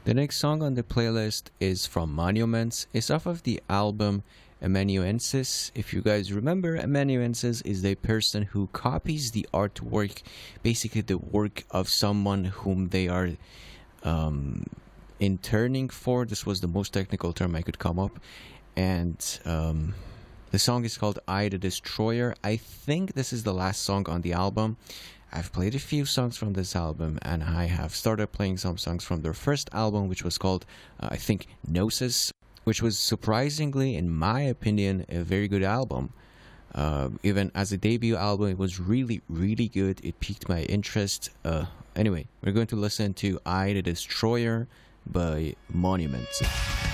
The next song on the playlist is from Monuments. It's off of the album Amanuensis. If you guys remember, Amanuensis is the person who copies the artwork, basically the work of someone whom they are interning for. This was the most technical term I could come up. And the song is called I the Destroyer. I think this is the last song on the album. I've played a few songs from this album, and I have started playing some songs from their first album, which was called, I think, Gnosis, which was surprisingly, in my opinion, a very good album. Even as a debut album, it was really, really good. It piqued my interest. Anyway, we're going to listen to I the Destroyer by Monuments.